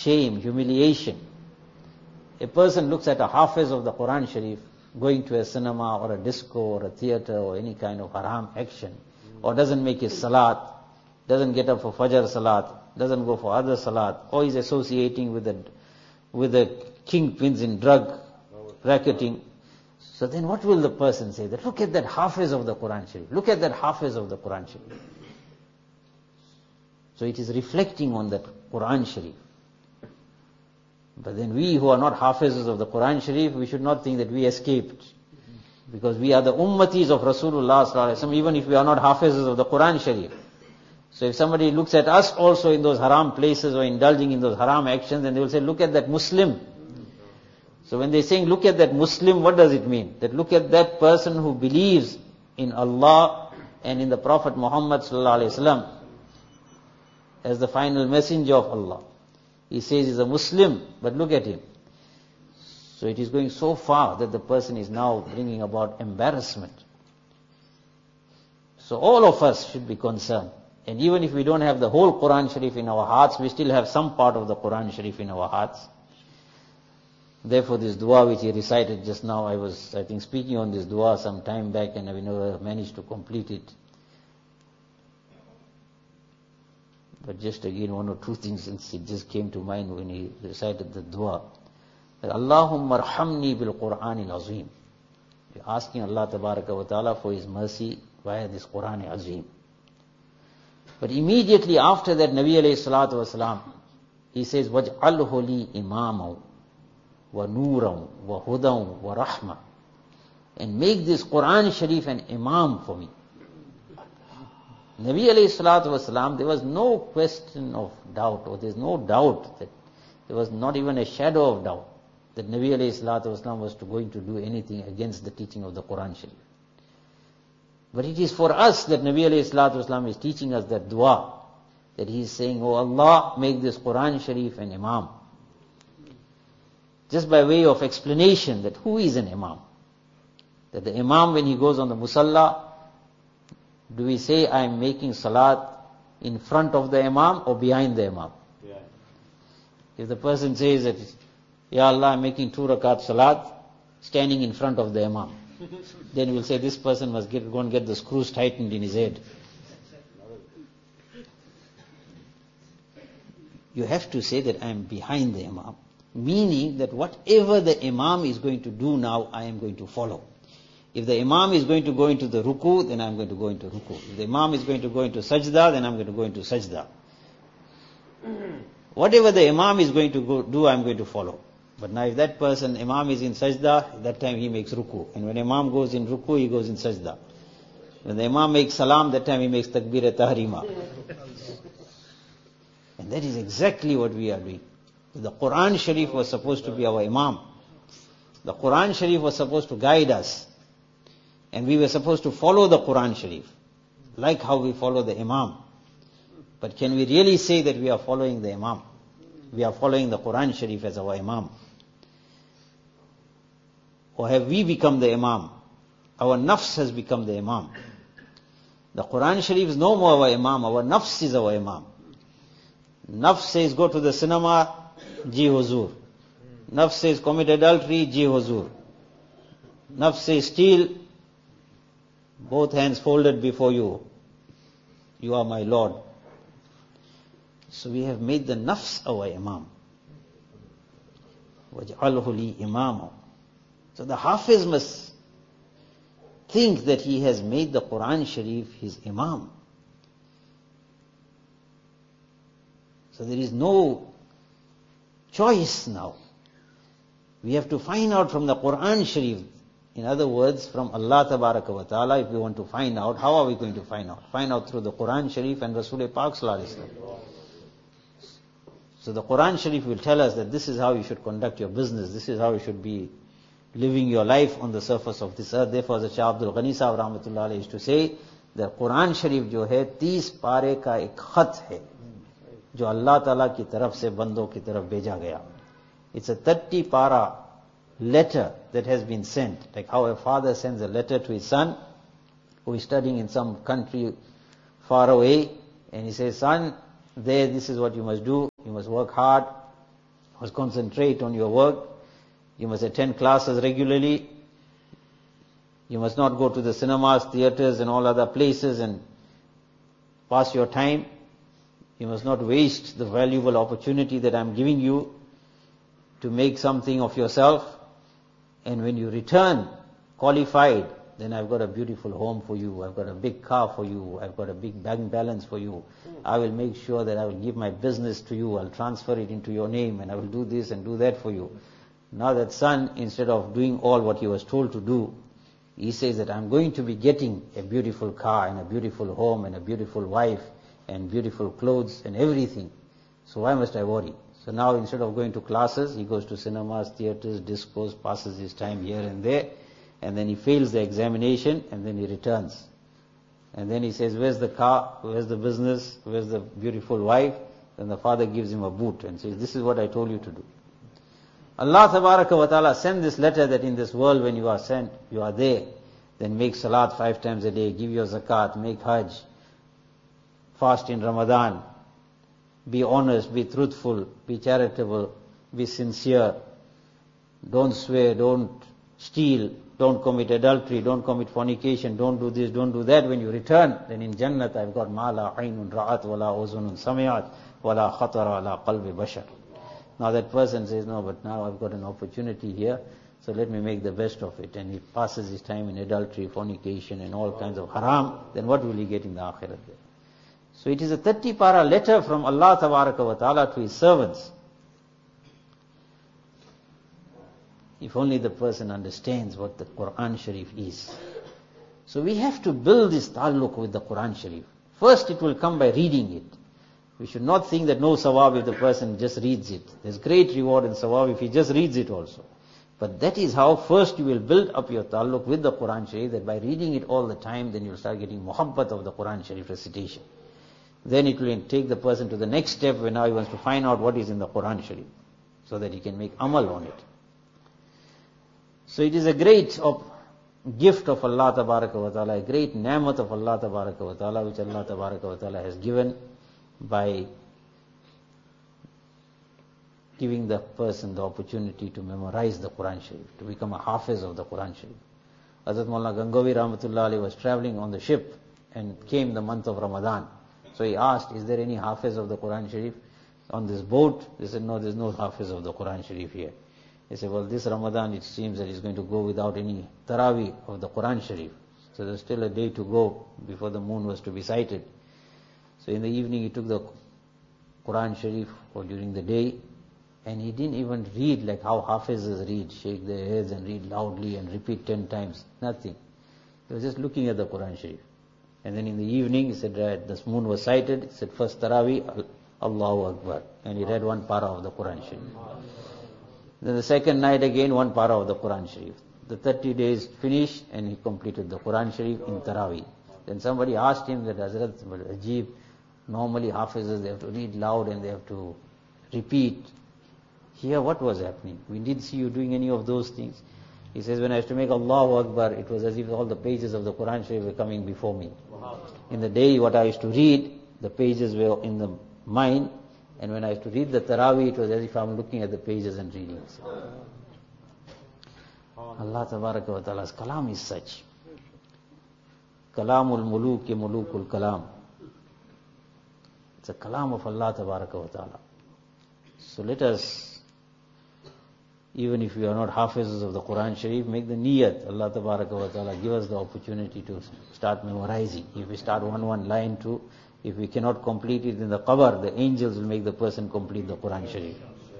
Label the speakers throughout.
Speaker 1: shame, humiliation. A person looks at a hafiz of the Quran Sharif going to a cinema or a disco or a theater or any kind of haram action, or doesn't make his salat, doesn't get up for Fajr salat, doesn't go for other salat, or is associating with the kingpins in drug racketing. So then what will the person say? That look at that hafiz of the Quran Sharif. Look at that hafiz of the Quran Sharif. So it is reflecting on that Quran Sharif. But then we who are not hafizes of the Quran Sharif, we should not think that we escaped. Because we are the ummatis of Rasulullah sallallahu alaihi wasallam, even if we are not hafizes of the Quran Sharif. So if somebody looks at us also in those haram places or indulging in those haram actions, then they will say, look at that Muslim. So when they're saying, look at that Muslim, what does it mean? That look at that person who believes in Allah and in the Prophet Muhammad sallallahu alaihi wasallam as the final messenger of Allah. He says he's a Muslim, but look at him. So it is going so far that the person is now bringing about embarrassment. So all of us should be concerned. And even if we don't have the whole Quran Sharif in our hearts, we still have some part of the Quran Sharif in our hearts. Therefore this dua which he recited just now, I was speaking on this dua some time back and I never managed to complete it. But just again one or two things, since it just came to mind when he recited the dua. Allahumma arhamni bil Qur'an al-Azim. You're asking Allah Tabaraka wa Ta'ala for His mercy via this Qur'an al-Azim. But immediately after that, Nabi alayhi salatu wasalam, he says, waj'alhu li imamaw wa nuram wa hudaw wa rahma. And make this Qur'an Sharif an imam for me. Nabi alayhi salatu wasalam, there was no question of doubt, or there's no doubt, that there was not even a shadow of doubt that Nabi alayhi salatu wasalam was going to do anything against the teaching of the Quran Sharif. But it is for us that Nabi alayhi salatu wasalam is teaching us that dua, that he is saying, oh Allah, make this Quran Sharif an imam. Just by way of explanation that who is an imam? That the imam, when he goes on the musalla, do we say I am making salat in front of the imam or behind the imam? Yeah. If the person says that, Ya Allah, I am making 2 rakat salat, standing in front of the imam, then we will say this person must go and get the screws tightened in his head. You have to say that I am behind the imam, meaning that whatever the imam is going to do now, I am going to follow. If the imam is going to go into the ruku, then I am going to go into ruku. If the imam is going to go into sajda, then I am going to go into sajda. Whatever the imam is going to do, I am going to follow. But now if that person, imam is in sajda, that time he makes ruku. And when imam goes in ruku, he goes in sajda. When the imam makes salam, that time he makes takbir tahrima. And that is exactly what we are doing. The Quran Sharif was supposed to be our imam. The Quran Sharif was supposed to guide us. And we were supposed to follow the Quran Sharif, like how we follow the imam. But can we really say that we are following the imam? We are following the Quran Sharif as our imam. Or have we become the imam? Our nafs has become the imam. The Quran Sharif is no more our imam, our nafs is our imam. Nafs says go to the cinema, ji huzur. Nafs says commit adultery, ji huzur. Nafs says steal, both hands folded before you. You are my Lord. So we have made the nafs our imam. وَجْعَلْهُ لِي إِمَامًا. So the hafiz must think that he has made the Quran Sharif his imam. So there is no choice now. We have to find out from the Quran Sharif. In other words, from Allah Tabaraka wa Ta'ala, if we want to find out, how are we going to find out? Find out through the Quran Sharif and Rasul Pak Sallallahu Alaihi Wasallam. So the Quran Sharif will tell us that this is how you should conduct your business, this is how you should be living your life on the surface of this earth. Therefore, the Shah Abdul Ghani Sahib Rahmatullah Alayhi used to say, the Quran Sharif jo hai, 30 pare ka ek khat hai, jo Allah Ta'ala ki taraf se bandon ki taraf bheja gaya. It's a 30 para letter that has been sent, like how a father sends a letter to his son who is studying in some country far away, and he says, son, there, this is what you must do, you must work hard, must concentrate on your work. You must attend classes regularly. You must not go to the cinemas, theaters and all other places and pass your time. You must not waste the valuable opportunity that I'm giving you to make something of yourself. And when you return qualified, then I've got a beautiful home for you. I've got a big car for you. I've got a big bank balance for you. I will make sure that I will give my business to you. I'll transfer it into your name and I will do this and do that for you. Now that son, instead of doing all what he was told to do, he says that I'm going to be getting a beautiful car and a beautiful home and a beautiful wife and beautiful clothes and everything. So why must I worry? So now instead of going to classes, he goes to cinemas, theaters, discos, passes his time here and there, and then he fails the examination and then he returns. And then he says, where's the car? Where's the business? Where's the beautiful wife? Then the father gives him a boot and says, this is what I told you to do. Allah Tabaraka wa Ta'ala sent this letter that in this world when you are sent, you are there. Then make salat 5 times a day, give your zakat, make hajj, fast in Ramadan, be honest, be truthful, be charitable, be sincere, don't swear, don't steal, don't commit adultery, don't commit fornication, don't do this, don't do that. When you return, then in Jannat I've got ma la aynun ra'at wa la uzunun sami'at wa la khatara ala qalbi bashar. Now that person says, no, but now I've got an opportunity here, so let me make the best of it. And he passes his time in adultery, fornication and all kinds of haram, then what will he get in the akhirat? So it is a 30-para letter from Allah Tabaraka wa Ta'ala to His servants. If only the person understands what the Quran Sharif is. So we have to build this ta'alluq with the Quran Sharif. First it will come by reading it. We should not think that no sawab if the person just reads it. There's great reward in sawab if he just reads it also. But that is how first you will build up your ta'alluq with the Quran Sharif, that by reading it all the time, then you'll start getting muhabbat of the Quran Sharif recitation. Then it will take the person to the next step where now he wants to find out what is in the Quran Sharif, so that he can make amal on it. So it is a great gift of Allah Tabaraka wa Ta'ala, a great ni'mat of Allah Tabaraka wa Ta'ala, which Allah Tabaraka wa Ta'ala has given by giving the person the opportunity to memorize the Quran Sharif, to become a hafiz of the Quran Sharif. Hazrat Maulana Gangohi Rahmatullah Alayhi was traveling on the ship and came the month of Ramadan. So he asked, is there any hafiz of the Quran Sharif on this boat? They said, no, there's no hafiz of the Quran Sharif here. He said, well, this Ramadan it seems that he's going to go without any tarawih of the Quran Sharif. So there's still a day to go before the moon was to be sighted. So in the evening he took the Quran Sharif or during the day, and he didn't even read like how hafizes read, shake their heads and read loudly and repeat 10 times. Nothing. He was just looking at the Quran Sharif. And then in the evening he said, right, the moon was sighted. He said, first tarawih, Allahu Akbar. And he read 1 para of the Quran Sharif. Then the second night again 1 para of the Quran Sharif. The 30 days finished and he completed the Quran Sharif in tarawih. Then somebody asked him that, Hazrat, Ajib, normally hafizes they have to read loud and they have to repeat. Here what was happening? We didn't see you doing any of those things. He says, when I used to make Allahu Akbar, it was as if all the pages of the Quran Sharif were coming before me. In the day what I used to read, the pages were in the mind, and when I used to read the Taraweeh, it was as if I'm looking at the pages and reading. Allah Tabaraka wa Ta'ala's kalam is such. Kalamul muluk ke mulukul kalam. It's a kalam of Allah Tabaraka wa Ta'ala. So let us, even if we are not hafizes of the Quran Sharif, make the niyat. Allah Tabaraka wa Ta'ala give us the opportunity to start memorizing. If we start one line too, if we cannot complete it in the qabr, the angels will make the person complete the Quran Sharif.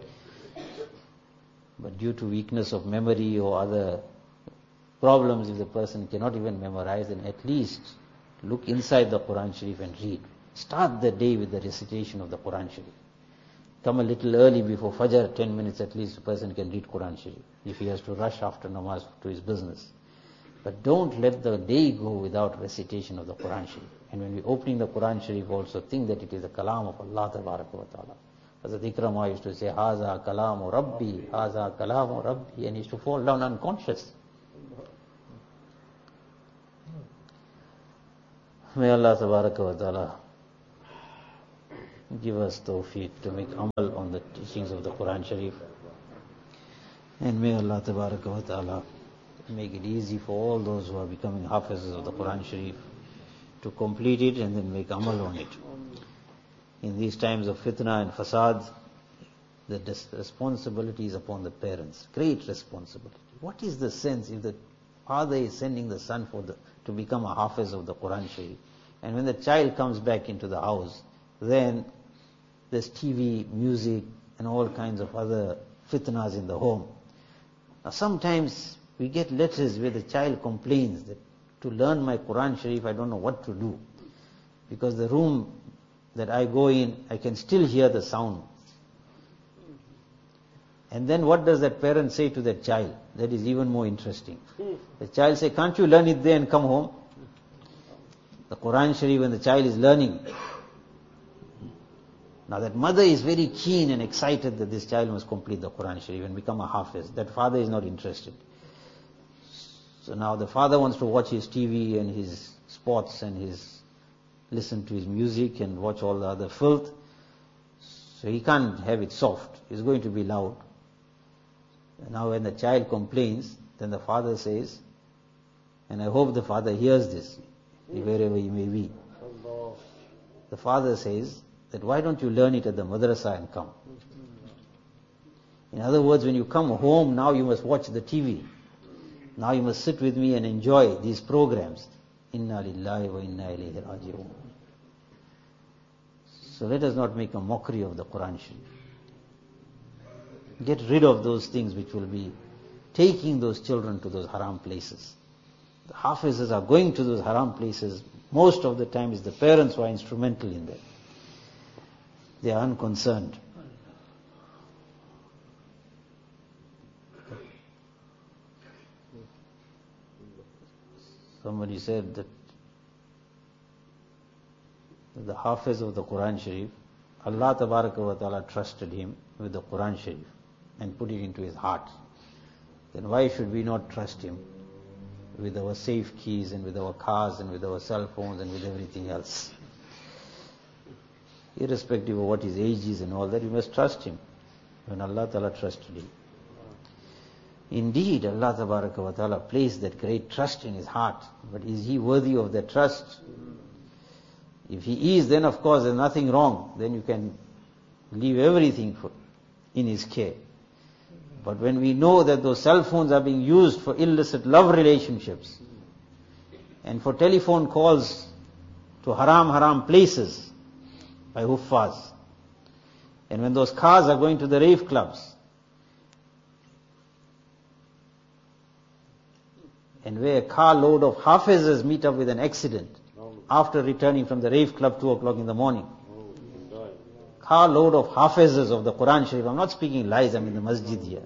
Speaker 1: But due to weakness of memory or other problems, if the person cannot even memorize, then at least look inside the Quran Sharif and read. Start the day with the recitation of the Quran Sharif. Come a little early before Fajr, 10 minutes at least, a person can read Quran Sharif, if he has to rush after namaz to his business. But don't let the day go without recitation of the Quran Sharif. And when we're opening the Quran Sharif also, think that it is the kalam of Allah Tabaraka wa Ta'ala. Hazrat Ikramah used to say, Haza kalamu Rabbi, Haza kalamu Rabbi, and he used to fall down unconscious. May Allah Tabaraka wa Ta'ala Give us tawfiq to make amal on the teachings of the Quran Sharif. And may Allah Tabaraka wa Ta'ala make it easy for all those who are becoming hafizes of the Quran Sharif to complete it and then make amal on it. In these times of fitna and fasad, the responsibility is upon the parents. Great responsibility. What is the sense if the father is sending the son to become a hafiz of the Quran Sharif, and when the child comes back into the house, then there's TV, music, and all kinds of other fitnas in the home. Now sometimes we get letters where the child complains that to learn my Quran Sharif I don't know what to do, because the room that I go in, I can still hear the sound. And then what does that parent say to that child? That is even more interesting. The child says, can't you learn it there and come home? The Quran Sharif, when the child is learning. Now that mother is very keen and excited that this child must complete the Quran Sharif and become a hafiz. That father is not interested. So now the father wants to watch his TV and his sports and listen to his music and watch all the other filth. So he can't have it soft. It's going to be loud. Now when the child complains, then the father says, and I hope the father hears this, wherever he may be. The father says that why don't you learn it at the madrasa and come? In other words, when you come home, now you must watch the TV. Now you must sit with me and enjoy these programs. Inna lillahi wa inna ilayhi raji'un. So let us not make a mockery of the Quran Sharif. Get rid of those things which will be taking those children to those haram places. The hafizes are going to those haram places. Most of the time it's the parents who are instrumental in that. They are unconcerned. Somebody said that the hafiz of the Quran Sharif, Allah Tabaraka wa Ta'ala trusted him with the Quran Sharif and put it into his heart. Then why should we not trust him with our safe keys and with our cars and with our cell phones and with everything else? Irrespective of what his age is and all that, we must trust him when Allah Ta'ala trusted him. Indeed, Allah Tabaraka wa Ta'ala placed that great trust in his heart, but is he worthy of that trust? If he is, then of course there's nothing wrong. Then you can leave everything in his care. But when we know that those cell phones are being used for illicit love relationships and for telephone calls to haram places by huffaz, and when those cars are going to the rave clubs, and where a car load of hafizes meet up with an accident after returning from the rave club 2 o'clock in the morning. Car load of hafizes of the Quran Sharif. I'm not speaking lies, I'm in the masjid here.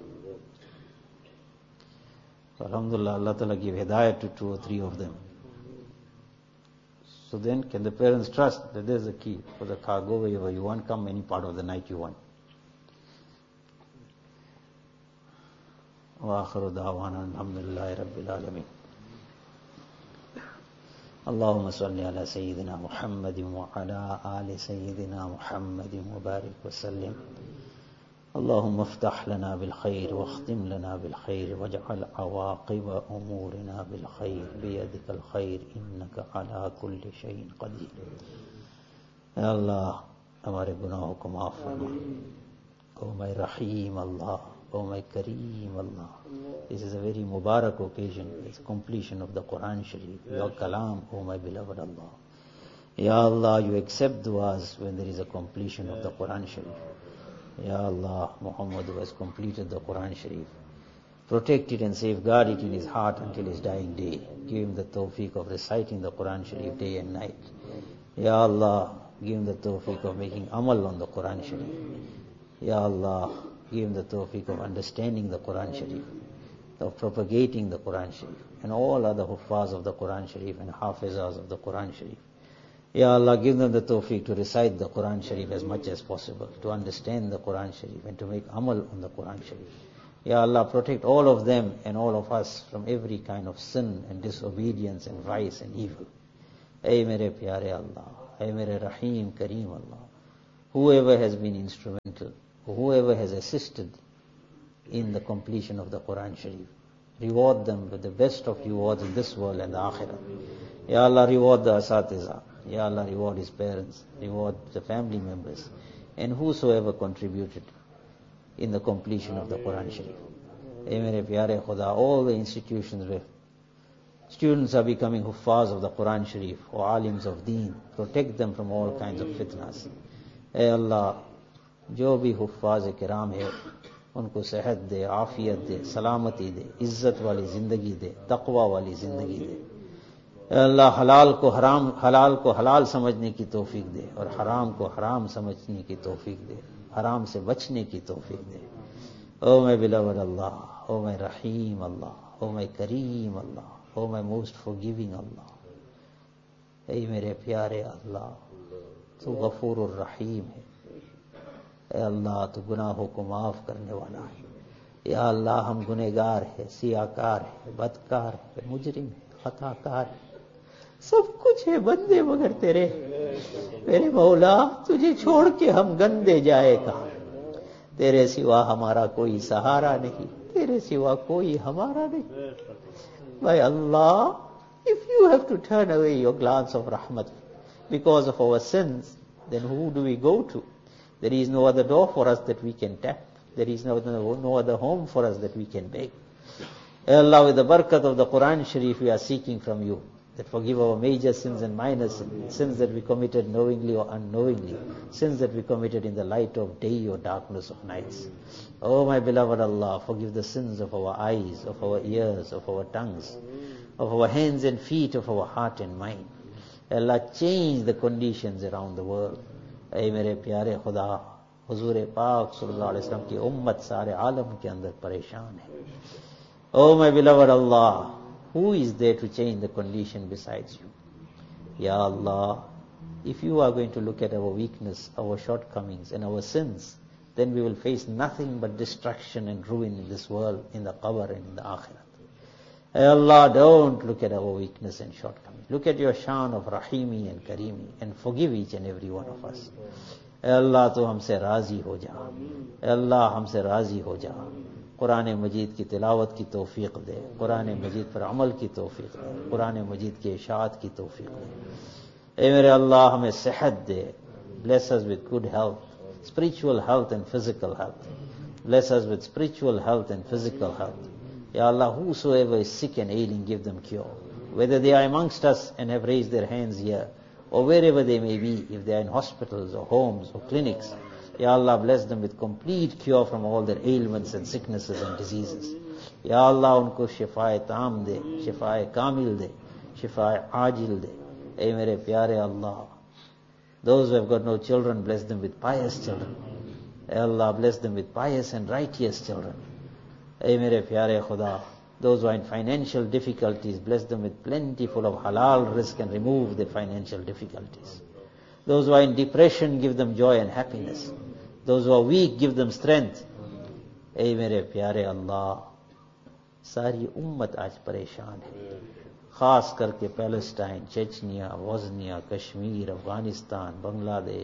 Speaker 1: So alhamdulillah, Allah Ta'ala give hidayah to 2 or 3 of them. So then can the parents trust that there's a key for the car, go wherever you want, come any part of the night you want. Wa akhiru da'wana alhamdulillahi rabbil alameen. اللهم صل على سيدنا محمد وعلى آل سيدنا محمد وبارك وسلم. اللهم افتح لنا بالخير واختم لنا بالخير واجعل عواقب أمورنا بالخير بيدك الخير إنك على كل شيء قدير. Ya Allah, हमारे गुनाहों को माफ फरमा. O my Rahim Allah, O my Kareem Allah. This is a very Mubarak occasion. It's completion of the Quran Sharif. Your Kalam, O my beloved Allah. Ya Allah, you accept du'as when there is a completion of the Quran Sharif. Ya Allah, Muhammad who has completed the Quran Sharif, protect it and safeguard it in his heart until his dying day. Give him the tawfiq of reciting the Quran Sharif day and night. Ya Allah, give him the tawfiq of making amal on the Quran Sharif. Ya Allah, give him the tawfiq of understanding the Quran Sharif, of propagating the Quran Sharif, and all other huffaz of the Quran Sharif and hafizas of the Quran Sharif. Ya Allah, give them the tawfiq to recite the Quran Sharif as much as possible, to understand the Quran Sharif and to make amal on the Quran Sharif. Ya Allah, protect all of them and all of us from every kind of sin and disobedience and vice and evil. Ay mere pyare Allah, ay mere Rahim Kareem Allah. whoever has been instrumental, whoever has assisted in the completion of the Quran Sharif. Reward them with the best of rewards in this world and the Akhirah. Ya Allah, reward the Asatiza. Ya Allah, reward his parents, reward the family members, and whosoever contributed in the completion of the Quran Sharif. Hey mere pyare Khuda, all the institutions where students are becoming huffaz of the Quran Sharif or alims of deen, protect them from all kinds of fitnas. Hey Allah, jo bhi huffaz kiram hai, उनको सेहत दे, आफियत दे, सलामती दे, इज्जत वाली जिंदगी दे, तकवा वाली जिंदगी दे। अल्लाह हलाल को हलाल समझने की तौफीक दे और हराम को हराम समझने की तौफीक दे, हराम से बचने की तौफीक दे। Oh my beloved Allah, oh my Rahim Allah, oh my Karim Allah, oh my most forgiving अल्लाह। ऐ मेरे प्यारे अल्लाह, तू गफूरुर रहीम है। अल्लाह तो गुनाहों को माफ करने वाला है। या अल्लाह, हम गुनहगार है, सियाकार है, बदकार है, मुजरिम है, खताकार है, सब कुछ है बंदे मगर तेरे। मेरे मौला, तुझे छोड़ के हम गंदे जाए कहां? तेरे सिवा हमारा कोई सहारा नहीं, तेरे सिवा कोई हमारा नहीं। भाई अल्लाह, if you have to turn away your glance of rahmat because of our sins, then who do we go to? There is no other door for us that we can tap. There is no other home for us that we can beg. Allah, with the barakat of the Quran Sharif, we are seeking from you that forgive our major sins and minor sins, sins that we committed knowingly or unknowingly, sins that we committed in the light of day or darkness of nights. Oh my beloved Allah, forgive the sins of our eyes, of our ears, of our tongues, of our hands and feet, of our heart and mind. Allah, change the conditions around the world. ऐ मेरे प्यारे खुदा, हुजूर पाक सल्लल्लाहु अलैहि वसल्लम की उम्मत सारे आलम के अंदर परेशान है। Oh my beloved Allah, who is there to change the condition besides you? Ya Allah, if you are going to look at our weakness, our shortcomings and our sins, then we will face nothing but destruction and ruin in this world, in the qabr and in the akhirat. Hey Allah, don't look at our weakness and shortcomings. Look at your shan of Rahimi and Karimi and forgive each and every one of us. Hey Allah, tu humse razi ho ja. Hey Allah, humse razi ho ja. Quran Majid ki tilawat ki tawfiq de. Quran Majid par amal ki tawfiq de. Quran Majid ki ishaat ki tawfiq de. Hey mere Allah, hame sehat de. Bless us with good health, spiritual health and physical health. Bless us with spiritual health and physical health. Ya Allah, whosoever is sick and ailing, give them cure. Whether they are amongst us and have raised their hands here, or wherever they may be, if they are in hospitals or homes or clinics, Ya Allah, bless them with complete cure from all their ailments and sicknesses and diseases. Ya Allah, unko shifae taam de, shifae kamil de, shifae ajil de. Ay mere pyare Allah, those who have got no children, bless them with pious children. Ay Allah, bless them with pious and righteous children. Ay mere pyare Khuda, those who are in financial difficulties, bless them with plentiful of halal rizq and remove their financial difficulties. Those who are in depression, give them joy and happiness. Those who are weak, give them strength. Ay mere pyare Allah, सारी उम्मत आज परेशान है, खास करके Palestine, Chechnya, Bosnia, Kashmir, Afghanistan, Bangladesh.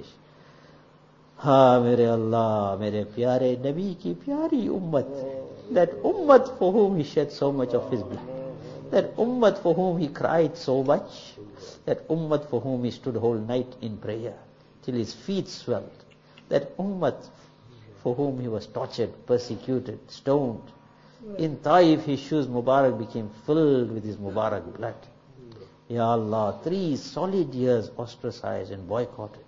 Speaker 1: हाँ मेरे अल्लाह, मेरे प्यारे नबी की प्यारी उम्मत, that ummat for whom he shed so much of his blood, that ummat for whom he cried so much, that ummat for whom he stood whole night in prayer till his feet swelled, that ummat for whom he was tortured, persecuted, stoned. In Taif his shoes Mubarak became filled with his Mubarak blood. Ya Allah, 3 solid years ostracized and boycotted.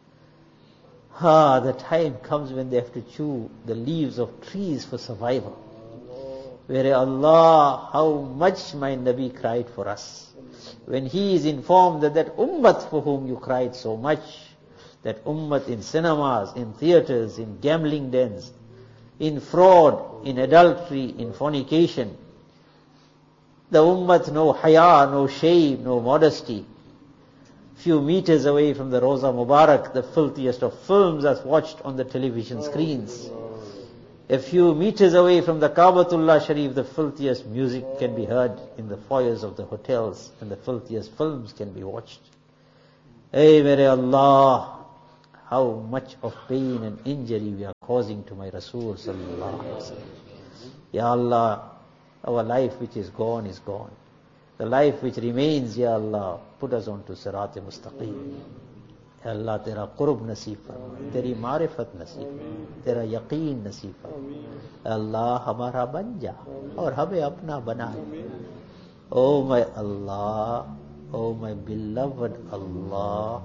Speaker 1: The time comes when they have to chew the leaves of trees for survival. Where Allah, how much my Nabi cried for us. When he is informed that ummat for whom you cried so much, that ummat in cinemas, in theaters, in gambling dens, in fraud, in adultery, in fornication, the ummat no haya, no shame, no modesty. Few meters away from the Roza Mubarak, the filthiest of films are watched on the television screens. A few meters away from the Kaabatullah Sharif, the filthiest music can be heard in the foyers of the hotels and the filthiest films can be watched. Hey mere Allah, how much of pain and injury we are causing to my Rasul sallallahu alaihi wasallam. Ya Allah, our life which is gone is gone. The life which remains, Ya Allah, put us on to Sirat Mustaqim. Ya Allah, Tera Qurb naseeb farma, Teri Marifat naseeb farma, Tera Yaqeen naseeb farma. Ya Allah, hamara ban ja, aur hame apna bana. Oh my Allah, oh my beloved Allah,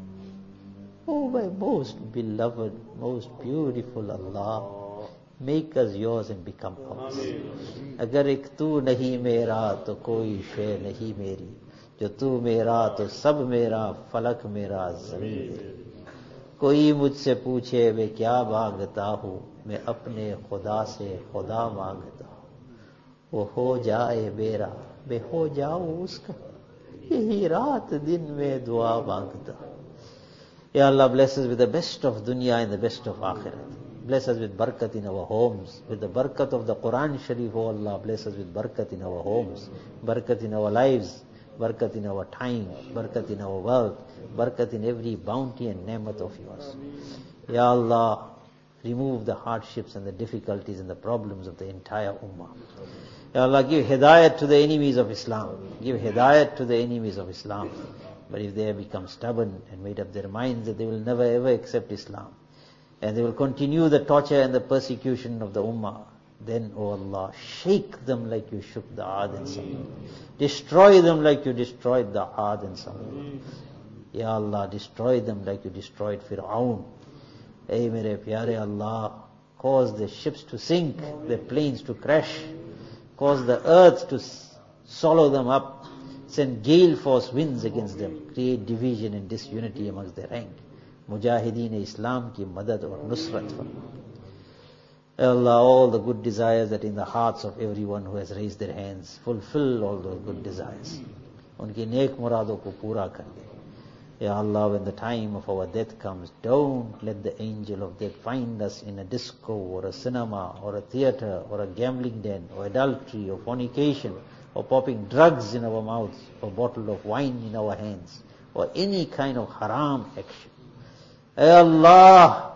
Speaker 1: oh my most beloved, most beautiful Allah, make us yours and become ours. Agar ek tu nahi mera, to koi shay nahi meri. Jo tu mera, to sab mera, falak mera, zameen meri. Koi mujhse पूछे मैं क्या मांगता हूँ, मैं अपने खुदा से खुदा मांगता हूँ. वो हो जाए मेरा, मैं हो जाऊँ उसका. यही रात दिन में दुआ मांगता. Ya Allah, bless us with the best of dunya and the best of akhirat. Bless us with barakat in our homes, with the barakat of the Quran Sharif, oh Allah, bless us with barakat in our homes, barakat in our lives, barakat in our time, barakat in our wealth, barakat in every bounty and nemat of yours. Ya Allah, remove the hardships and the difficulties and the problems of the entire ummah. Ya Allah, give hidayat to the enemies of Islam. Give hidayat to the enemies of Islam. But if they have become stubborn and made up their minds that they will never ever accept Islam, and they will continue the torture and the persecution of the ummah, then, O Allah, shake them like you shook the Aad and Samud. Destroy them like you destroyed the Aad and Samud. Ya Allah, destroy them like you destroyed Fir'aun. Hey, mere pyare Allah, cause the ships to sink, the planes to crash, cause the earth to swallow them up, send gale force winds against them, create division and disunity amongst their rank. Mujahideen Islam ki madad aur nusrat farma. Allah, all the good desires that in the hearts of everyone who has raised their hands, fulfill all those good desires. Unki neek muradon ko pura kar de. Ya Allah, when the time of our death comes, don't let the angel of death find us in a disco or a cinema or a theater or a gambling den or adultery or fornication, or popping drugs in our mouths, or bottle of wine in our hands, or any kind of haram action. Ay Allah,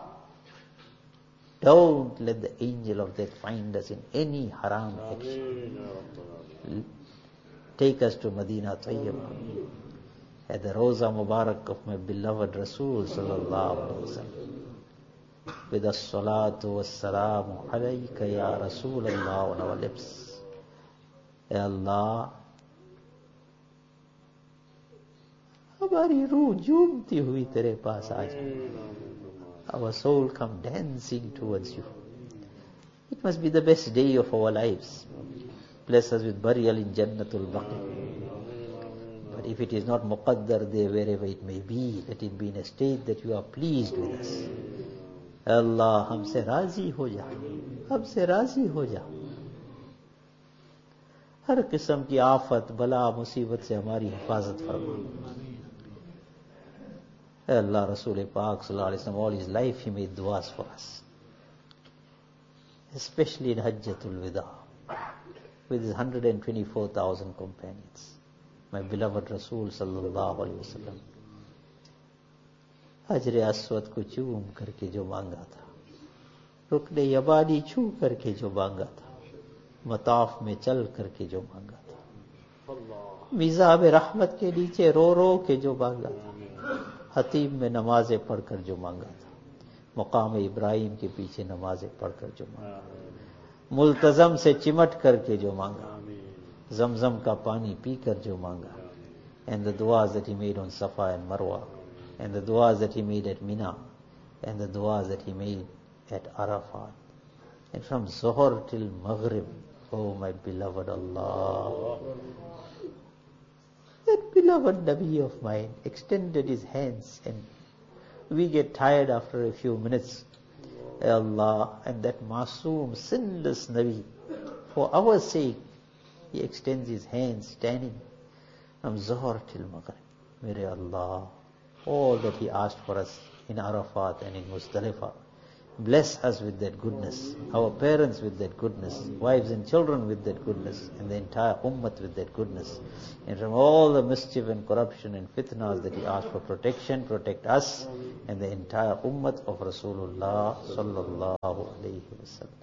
Speaker 1: don't let the angel of death find us in any haram action. Take us to Madina Tayyibah, at the Roza Mubarak of my beloved Rasul sallallahu alaihi wasallam, with the salatu wassalamu alayka ya Rasulallah on our lips. Ya Allah, हमारी रूह झूमती हुई तेरे पास आ जाए. Our soul come dancing towards you. It must be the best day of our lives. Bless us with burial in Jannatul Baqi. But if it is not muqaddar there, wherever it may be, let it be in a state that you are pleased with us. Allah, हमसे राजी हो जा, हमसे राजी हो जा. हर किस्म की आफत बला मुसीबत से हमारी हिफाजत फरमा. Allah, Rasul Pak Sallallahu Alaihi Wasallam, all his life he made duas for us, especially in Hajjatul Wida with his 124,000 companions. My beloved Rasul Sallallahu Alaihi Wasallam हजर अस्वद को चूम करके जो मांगा था, रुकने यबानी छू करके जो मांगा था, मताफ में चल करके जो मांगा था, मिज़ाब रहमत के नीचे रो रो के जो मांगा था, हतीम में नमाजें पढ़कर जो मांगा था, मुकाम इब्राहिम के पीछे नमाजें पढ़कर जो मांगा, मुल्तजम से चिमट करके जो मांगा, जमजम का पानी पीकर जो मांगा, and the duas that he made on Safa and Marwa, and the duas that he made at Mina, and the duas that he made at Arafat, and from Zuhr till Maghrib. Oh my beloved Allah, that beloved Nabi of mine extended his hands, and we get tired after a few minutes. Allah, and that masoom, sinless Nabi, for our sake, he extends his hands standing from Zuhr till Maghrib. Mere Allah, all that he asked for us in Arafat and in Muzdalifah, Bless us with that goodness, our parents with that goodness, wives and children with that goodness, and the entire ummah with that goodness. And from all the mischief and corruption and fitnas that we ask for protection, protect us and the entire ummah of Rasulullah sallallahu alayhi wa sallam.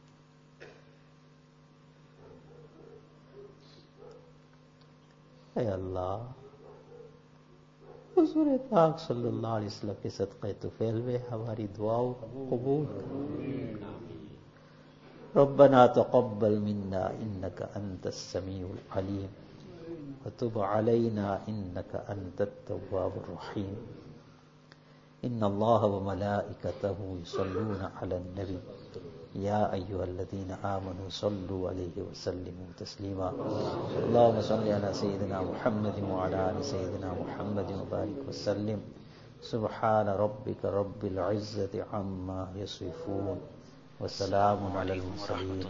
Speaker 1: Hey Allah, हुज़ूर पाक सल्लल्लाहु अलैहि वसल्लम के सदक़े तुफ़ैल में हमारी दुआओं कबूल कर। रब्बना तक़ब्बल मिन्ना इन्नका अंतस समीउल अलीम व तुब अलैना इन्नका अंतत तव्वाबुर रहीम। इन्नल्लाह व मलाइकतहु युसल्लूना अलन नबी या अय्युहल्लज़ीना आमनू सल्लु अलैहि व सल्लिमू तस्लीमा। अल्लाहुम्मा सल्लि अला सय्यिदिना मुहम्मदिन व अला आलि सय्यिदिना मुहम्मदिन व बारिक व सल्लिम। सुब्हान रब्बिका रब्बिल इज़्ज़ति अम्मा यसिफून व सलामुन अलल मुरसलीन।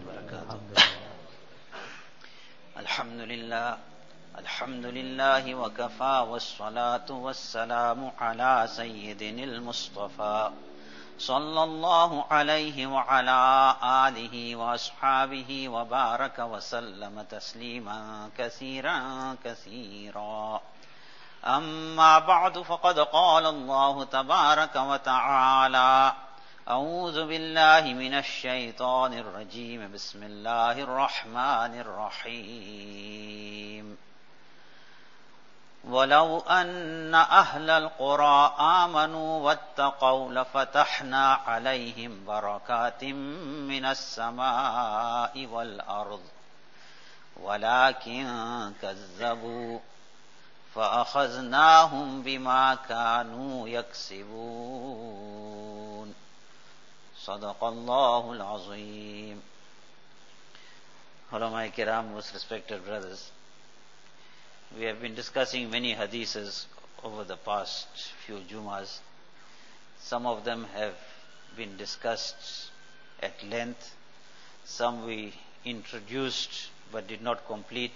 Speaker 2: अल्हम्दुलिल्लाह व कफ़ा वस्सलातु वस्सलामु अला सय्यिदिनिल मुस्तफ़ा सल्लल्लाहु अलैहि व अला आलिहि व अस्हाबिहि व बारक व सल्लम तस्लीमा कसीरन कसीरा। अम्मा बअदु फ़क़द क़ाल अल्लाहु तबारक व तआला अऊज़ु बिल्लाहि मिनश शैतानिर रजीम बिस्मिल्लाहिर रहमानिर रहीम। वलौ अन्न अहलल क़ुरा आमनू वत्तक़ौ लफ़तहना अलैहिम बरकातिम मिनस समाइ वल अर्ज़ वलाकिन कज़्ज़बू फ़अख़ज़नाहुम बिमा कानू यक्सिबून। सदक़ल्लाहुल अज़ीम। Ulama kiram, most respected brothers, we have been discussing many hadiths over the past few Jumas. Some of them have been discussed at length. Some we introduced but did not complete.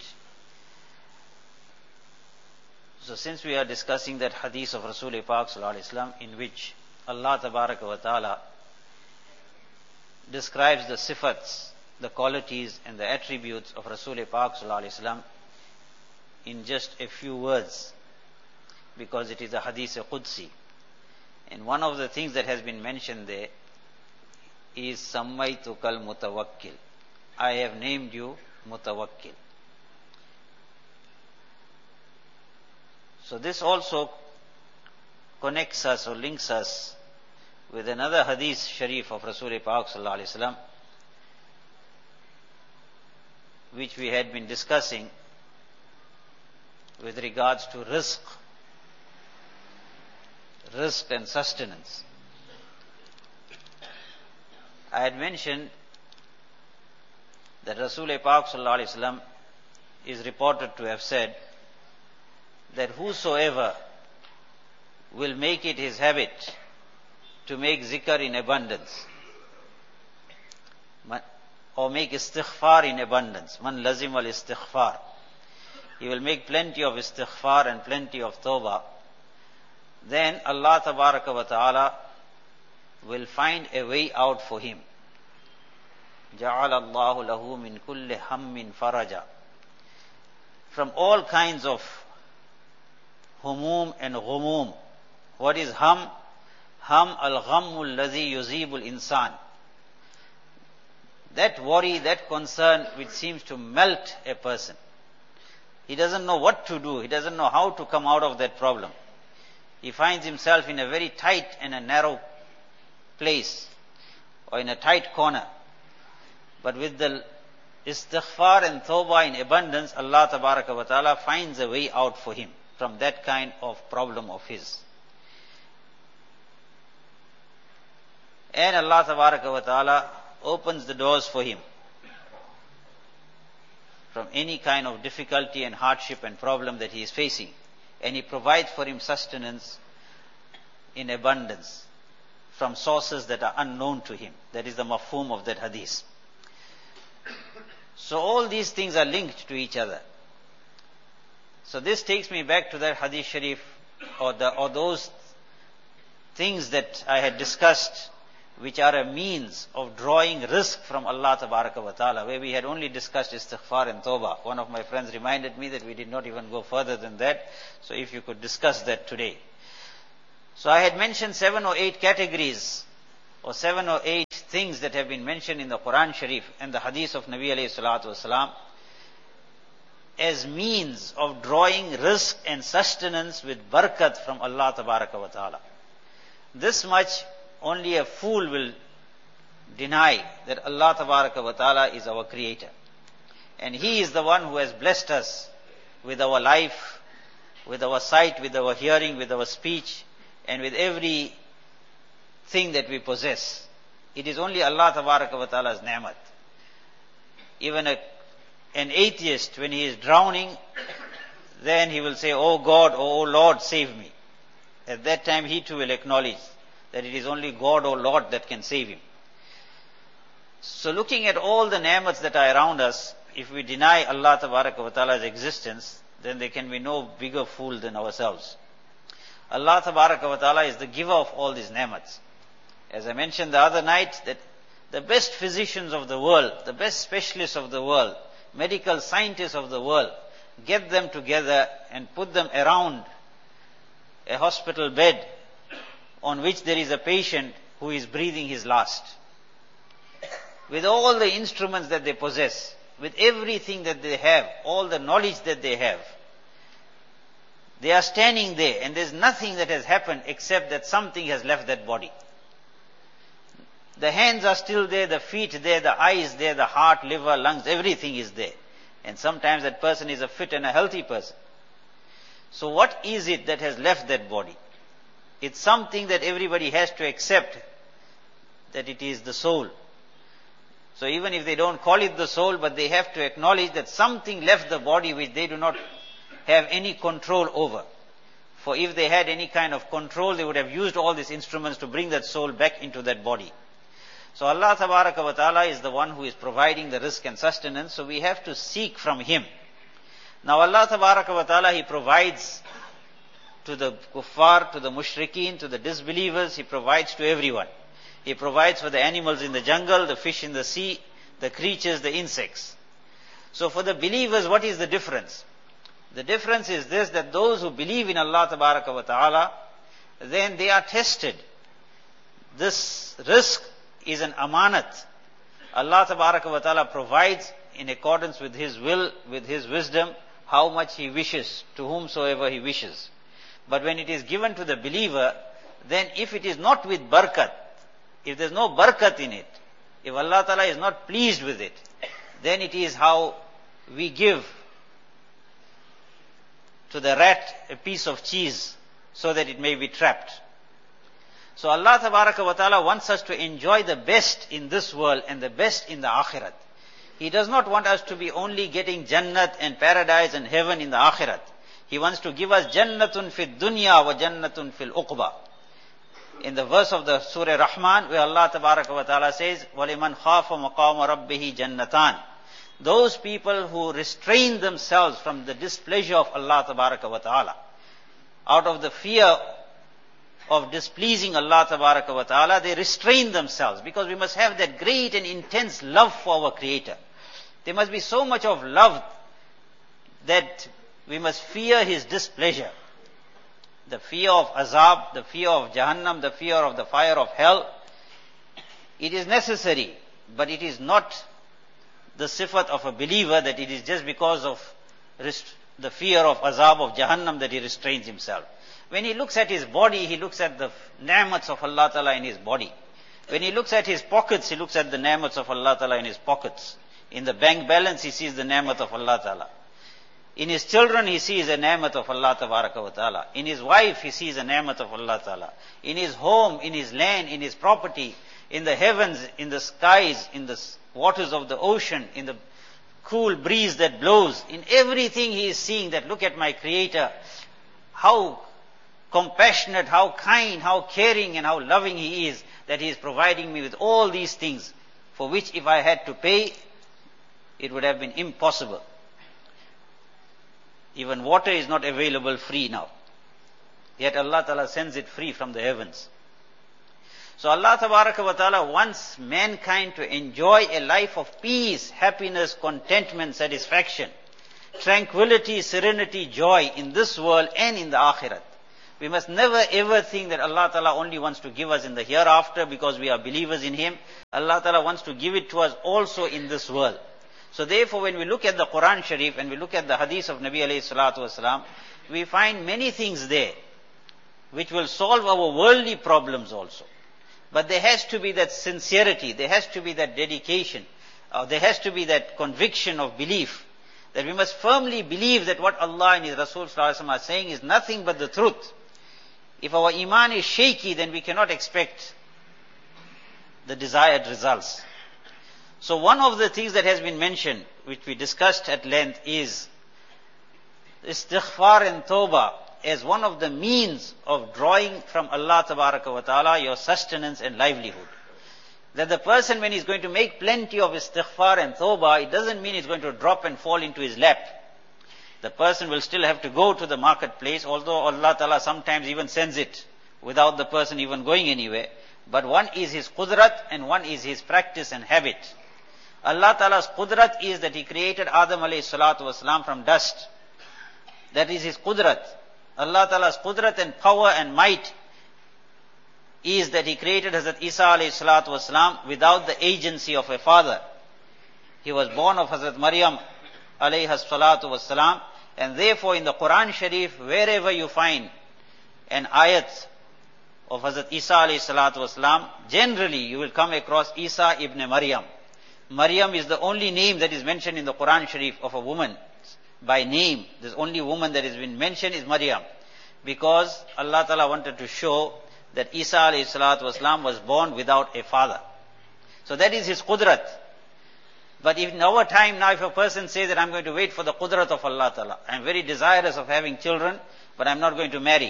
Speaker 2: So since we are discussing that hadith of Rasul Pak Sallallahu Alaihi Wasallam in which Allah Tabaraka wa Ta'ala describes the sifats, the qualities and the attributes of Rasul Pak Sallallahu Alaihi Wasallam in just a few words, because it is a hadith Qudsi. And one of the things that has been mentioned there is Sammaytukal Mutawakkil. I have named you Mutawakkil. So this also connects us or links us with another hadith sharif of Rasul Pak Sallallahu Alaihi Wasallam, which we had been discussing with regards to rizq and sustenance. I had mentioned that Rasul Pak Sallallahu Alaihi Wasallam is reported to have said that whosoever will make it his habit to make zikr in abundance or make istighfar in abundance, man lazim al istighfar, he will make plenty of istighfar and plenty of tawbah, then Allah Tabaraka wa Ta'ala will find a way out for him. Ja'ala Allahu lahu min kulli hammin faraja. From all kinds of humum and ghumum. What is ham? Ham al-ghammu alladhi yuzibu al-insan. That worry, that concern which seems to melt a person. He doesn't know what to do. He doesn't know how to come out of that problem. He finds himself in a very tight and a narrow place or in a tight corner. But with the istighfar and tawbah in abundance, Allah Tabaraka wa Ta'ala finds a way out for him from that kind of problem of his. And Allah Tabaraka wa Ta'ala opens the doors for him from any kind of difficulty and hardship and problem that he is facing. And He provides for him sustenance in abundance from sources that are unknown to him. That is the mafhum of that hadith. So all these things are linked to each other. So this takes me back to that hadith sharif or those things that I had discussed which are a means of drawing rizq from Allah Tabaraka wa Ta'ala, where we had only discussed istighfar and tawbah. One of my friends reminded me that we did not even go further than that, so if you could discuss that today. So I had mentioned 7 or 8 categories, or 7 or 8 things that have been mentioned in the Quran Sharif and the hadith of Nabi alayhi salatu wasalam, as means of drawing rizq and sustenance with barakat from Allah Tabaraka wa Ta'ala. This much only a fool will deny, that Allah Tabaraka wa Ta'ala is our creator. And He is the one who has blessed us with our life, with our sight, with our hearing, with our speech, and with every thing that we possess. It is only Allah Tabaraka wa Ta'ala's ni'mat. Even an atheist, when he is drowning, then he will say, "Oh God, oh Lord, save me." At that time he too will acknowledge that it is only God, oh Lord, that can save him. So looking at all the ni'mats that are around us, if we deny Allah Tabaraka wa Ta'ala's existence, then there can be no bigger fool than ourselves. Allah Tabaraka wa Ta'ala is the giver of all these ni'mats. As I mentioned the other night, that the best physicians of the world, the best specialists of the world, medical scientists of the world, get them together and put them around a hospital bed on which there is a patient who is breathing his last. With all the instruments that they possess, with everything that they have, all the knowledge that they have, they are standing there and there's nothing that has happened except that something has left that body. The hands are still there, the feet there, the eyes there, the heart, liver, lungs, everything is there. And sometimes that person is a fit and a healthy person. So what is it that has left that body? It's something that everybody has to accept, that it is the soul. So even if they don't call it the soul, but they have to acknowledge that something left the body which they do not have any control over. For if they had any kind of control, they would have used all these instruments to bring that soul back into that body. So Allah Tabaraka wa Ta'ala is the one who is providing the rizq and sustenance, so we have to seek from Him. Now Allah Tabaraka wa Ta'ala, He provides to the kuffar, to the mushrikeen, to the disbelievers, He provides to everyone. He provides for the animals in the jungle, the fish in the sea, the creatures, the insects. So for the believers, what is the difference? The difference is this, that those who believe in Allah Tabaraka wa Ta'ala, then they are tested. This rizq is an amanat. Allah Tabaraka wa Ta'ala provides in accordance with His will, with His wisdom, how much He wishes, to whomsoever He wishes. But when it is given to the believer, then if it is not with barakat, if there is no barakat in it, if Allah Ta'ala is not pleased with it, then it is how we give to the rat a piece of cheese so that it may be trapped. So Allah Tabaraka wa Ta'ala wants us to enjoy the best in this world and the best in the akhirat. He does not want us to be only getting Jannat and paradise and heaven in the akhirat. He wants to give us Jannatun fil dunya wa Jannatun fil uqba. In the verse of the Surah Rahman, where Allah Tabaraka wa Ta'ala says, وَلِمَنْ خَافَ مَقَامَ رَبِّهِ جَنَّتَانِ. Those people who restrain themselves from the displeasure of Allah Tabaraka wa Ta'ala, out of the fear of displeasing Allah Tabaraka wa Ta'ala, they restrain themselves, because we must have that great and intense love for our Creator. There must be so much of love that we must fear His displeasure. The fear of azab, the fear of Jahannam, the fear of the fire of hell, it is necessary, but it is not the sifat of a believer that it is just because of the fear of azab of Jahannam that he restrains himself. When he looks at his body, he looks at the ni'mats of Allah Ta'ala in his body. When he looks at his pockets, he looks at the ni'mats of Allah Ta'ala in his pockets. In the bank balance, he sees the ni'mat of Allah Ta'ala. In his children, he sees a ni'mat of Allah Tabaraka wa Ta'ala. In his wife, he sees a ni'mat of Allah Ta'ala. In his home, in his land, in his property, in the heavens, in the skies, in the waters of the ocean, in the cool breeze that blows, in everything he is seeing that, look at my Creator, how compassionate, how kind, how caring and how loving He is, that He is providing me with all these things, for which if I had to pay, it would have been impossible. Even water is not available free now. Yet Allah Ta'ala sends it free from the heavens. So Allah Tabaraka wa Ta'ala wants mankind to enjoy a life of peace, happiness, contentment, satisfaction, tranquility, serenity, joy in this world and in the akhirat. We must never ever think that Allah Ta'ala only wants to give us in the hereafter because we are believers in Him. Allah Ta'ala wants to give it to us also in this world. So therefore when we look at the Quran Sharif and we look at the hadith of Nabi alayhi salatu wasalam, we find many things there which will solve our worldly problems also. But there has to be that sincerity, there has to be that dedication, there has to be that conviction of belief, that we must firmly believe that what Allah and His Rasul sallallahu alaihi wasallam are saying is nothing but the truth. If our iman is shaky, then we cannot expect the desired results. So one of the things that has been mentioned, which we discussed at length, is istighfar and tawbah as one of the means of drawing from Allah Tabaraka wa Ta'ala your sustenance and livelihood. That the person, when he's going to make plenty of istighfar and tawbah, it doesn't mean it's going to drop and fall into his lap. The person will still have to go to the marketplace, although Allah Ta'ala sometimes even sends it without the person even going anywhere. But one is his qudrat and one is his practice and habit. Allah Ta'ala's qudrat is that He created Adam alayhi salatu wasalam from dust. That is His qudrat. Allah Ta'ala's qudrat and power and might is that He created Hazrat Isa alayhi salatu wasalam without the agency of a father. He was born of Hazrat Maryam alayhi salatu wasalam, and therefore in the Quran Sharif, wherever you find an ayat of Hazrat Isa alayhi salatu wasalam, generally you will come across Isa ibn Maryam. Maryam is the only name that is mentioned in the Quran Sharif of a woman. By name, this only woman that has been mentioned is Maryam. Because Allah Ta'ala wanted to show that Isa alayhi salatu wasalam was born without a father. So that is His qudrat. But if in our time now, if a person says that I'm going to wait for the qudrat of Allah Ta'ala, I'm very desirous of having children, but I'm not going to marry.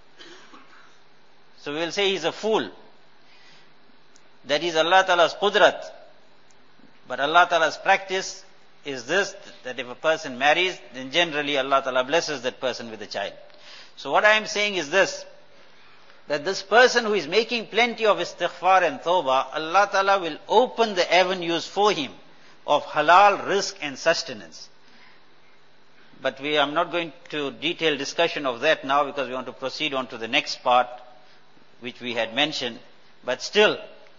Speaker 2: So we will say he's a fool. That is Allah Ta'ala's qudrat. But Allah Ta'ala's practice is this, that if a person marries, then generally Allah Ta'ala blesses that person with a child. So what I am saying is this, that this person who is making plenty of istighfar and tawbah, Allah Ta'ala will open the avenues for him of halal, rizq and sustenance. But I'm not going to detail discussion of that now because we want to proceed on to the next part which we had mentioned. But still,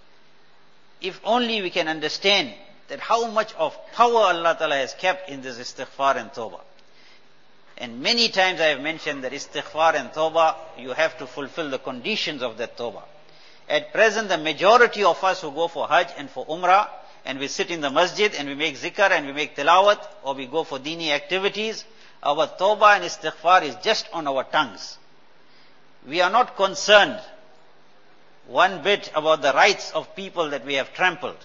Speaker 2: if only we can understand that how much of power Allah Ta'ala has kept in this istighfar and tawbah. And many times I have mentioned that istighfar and tawbah, you have to fulfill the conditions of that tawbah. At present, the majority of us who go for Hajj and for Umrah, and we sit in the masjid and we make zikr and we make tilawat, or we go for dini activities, our tawbah and istighfar is just on our tongues. We are not concerned one bit about the rights of people that we have trampled.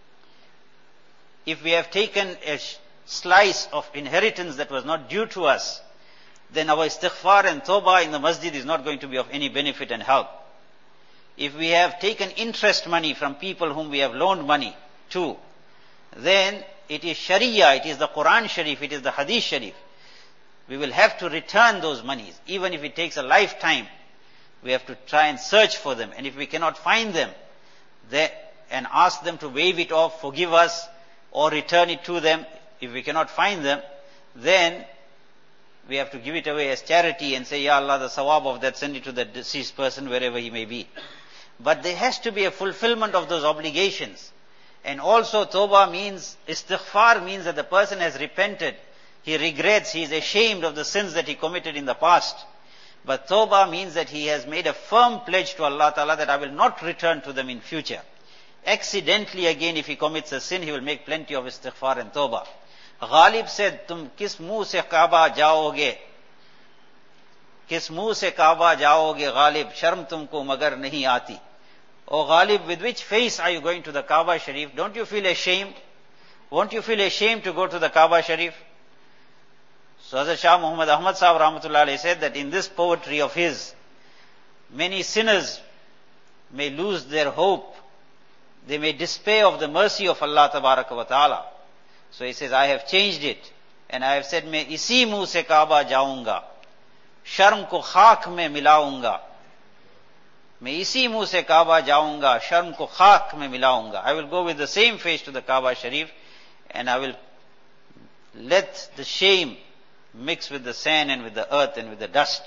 Speaker 2: If we have taken a slice of inheritance that was not due to us, then our istighfar and tawbah in the masjid is not going to be of any benefit and help. If we have taken interest money from people whom we have loaned money to, then it is Sharia, it is the Quran Sharif, it is the Hadith Sharif. We will have to return those monies, even if it takes a lifetime. We have to try and search for them, and if we cannot find them, and ask them to waive it off, forgive us, or return it to them. If we cannot find them, then we have to give it away as charity and say, Ya Allah, the sawab of that, send it to the deceased person wherever he may be. But there has to be a fulfillment of those obligations. And also tawbah means, istighfar means that the person has repented. He regrets, he is ashamed of the sins that he committed in the past. But tawbah means that he has made a firm pledge to Allah Ta'ala that I will not return to them in future. Accidentally again, if he commits a sin, he will make plenty of istighfar and tawbah. Ghalib said, Tum kis muh se Kaaba jaoge? Kis muh se Kaaba jaoge, Ghalib? Sharm tumko magar nahi aati. Oh Ghalib, with which face are you going to the Kaaba Sharif? Don't you feel ashamed? Won't you feel ashamed to go to the Kaaba Sharif? So Hazrat Shah Muhammad Ahmad Sahib Rahmatullah Alayhi said that in this poetry of his, many sinners may lose their hope. They may despair of the mercy of Allah Tabaraka wa Ta'ala. So he says, I have changed it. And I have said, मैं इसी मुंह से काबा जाऊंगा, शर्म को खाक में मिलाऊंगा, मैं इसी मुंह से काबा जाऊंगा, शर्म को खाक में मिलाऊंगा. I will go with the same face to the Kaaba Sharif and I will let the shame mix with the sand and with the earth and with the dust.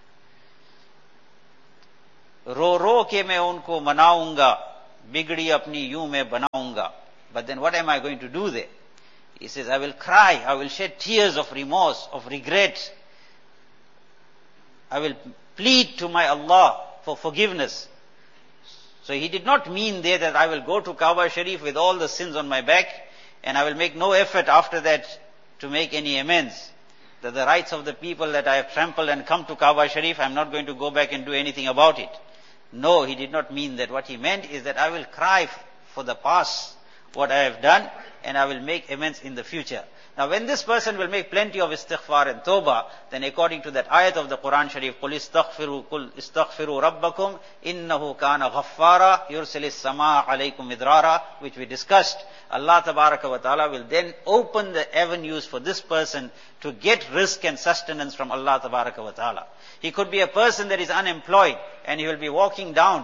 Speaker 2: रो रो के मैं उनको मनाऊंगा, बिगड़ी अपनी यूं मैं बनाऊंगा. But then what am I going to do there? He says, I will cry, I will shed tears of remorse, of regret. I will plead to my Allah for forgiveness. So he did not mean there that I will go to Kaaba Sharif with all the sins on my back and I will make no effort after that to make any amends. That the rights of the people that I have trampled and come to Kaaba Sharif, I am not going to go back and do anything about it. No, he did not mean that. What he meant is that I will cry for the past, what I have done, and I will make amends in the future. Now when this person will make plenty of istighfar and tawbah, then according to that ayat of the Quran Sharif, قُلْ اسْتَغْفِرُوا رَبَّكُمْ إِنَّهُ كَانَ غَفَّارًا يُرْسِلِ السَّمَاءَ عَلَيْكُمْ مِدْرَارًا, which we discussed. Allah Tabaraka wa Ta'ala will then open the avenues for this person to get rizq and sustenance from Allah Tabaraka wa Ta'ala. He could be a person that is unemployed and he will be walking down